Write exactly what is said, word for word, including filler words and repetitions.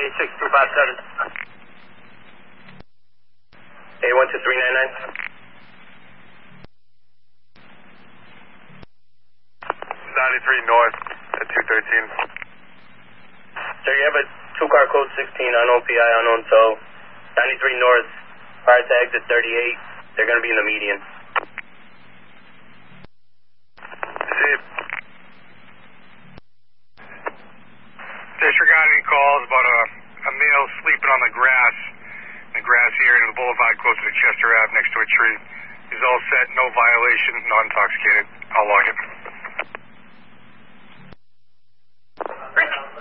eight six two five seven. eight one two three nine nine. ninety-three north at two thirteen. Sir, you have a two-car code sixteen, unknown P I, unknown tow. ninety-three north, prior to exit thirty-eight. They're going to be in the median. See. Disregard any calls about a, a male sleeping on the grass, in the grassy area of the boulevard close to Chester Avenue next to a tree. He's all set, no violation, non-intoxicated. I'll log it. Great.